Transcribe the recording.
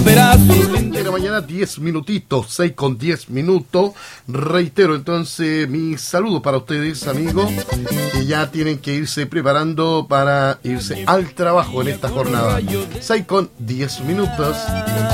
De la mañana, 10 minutitos, 6 con 10 minutos. Reitero entonces mi saludo para ustedes, amigos, que ya tienen que irse preparando para irse al trabajo en esta jornada. 6 con 10 minutos.